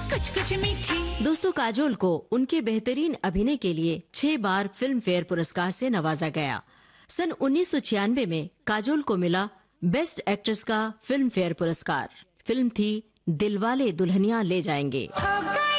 कुछ कुछ मीठी। दोस्तों, काजोल को उनके बेहतरीन अभिनय के लिए 6 बार फिल्म फेयर पुरस्कार से नवाजा गया। सन 1996 में काजोल को मिला बेस्ट एक्ट्रेस का फिल्म फेयर पुरस्कार। फिल्म थी दिलवाले दुल्हनिया ले जाएंगे।